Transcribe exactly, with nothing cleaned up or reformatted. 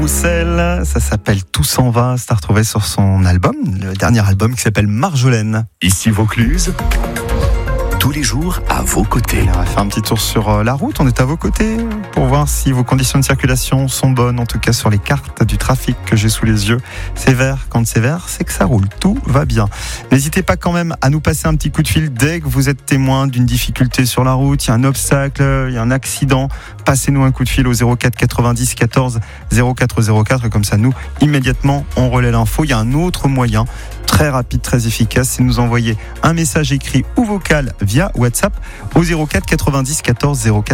Roussel, ça s'appelle Tout s'en va, c'est à retrouver sur son album, le dernier album qui s'appelle Marjolaine. Ici Vaucluse, tous les jours à vos côtés. On va faire un petit tour sur la route, on est à vos côtés pour voir si vos conditions de circulation sont bonnes, en tout cas sur les cartes du trafic que j'ai sous les yeux. C'est vert, quand c'est vert, c'est que ça roule, tout va bien. N'hésitez pas quand même à nous passer un petit coup de fil dès que vous êtes témoin d'une difficulté sur la route, il y a un obstacle, il y a un accident, passez-nous un coup de fil au zéro quatre quatre-vingt-dix quatorze zéro quatre zéro quatre, comme ça nous, immédiatement, on relaie l'info. Il y a un autre moyen très rapide, très efficace, c'est de nous envoyer un message écrit ou vocal via WhatsApp au zéro quatre quatre-vingt-dix quatorze zéro quatre.